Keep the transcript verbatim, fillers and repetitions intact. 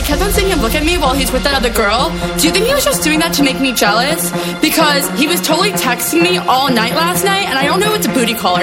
kept on seeing him look at me while he's with that other girl. Do you think he was just doing that to make me jealous? Because he was totally texting me all night last night, and I don't know what to booty call her.